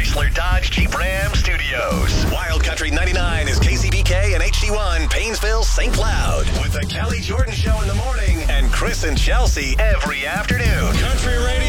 Chrysler Dodge Jeep Ram Studios. Wild Country 99 is KCBK and HD1 Painesville, St. Cloud. With the Kelly Jordan Show in the morning and Chris and Chelsea every afternoon. Country Radio.